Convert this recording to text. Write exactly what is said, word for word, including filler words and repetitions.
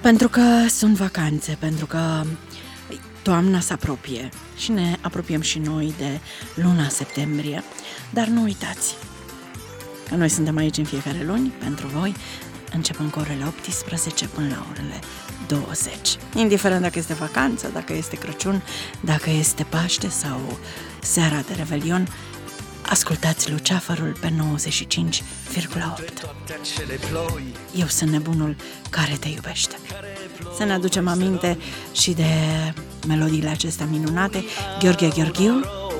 Pentru că sunt vacanțe, pentru că toamna se apropie și ne apropiem și noi de luna septembrie, dar nu uitați că noi suntem aici în fiecare luni pentru voi, începând cu orele optsprezece până la orele douăzeci. Indiferent dacă este vacanță, dacă este Crăciun, dacă este Paște sau seara de Revelion, ascultați Luceafărul pe nouăzeci și cinci virgulă opt. Eu sunt nebunul care te iubește. Să ne aducem aminte și de melodiile acestea minunate. Gheorghe Gheorghiu,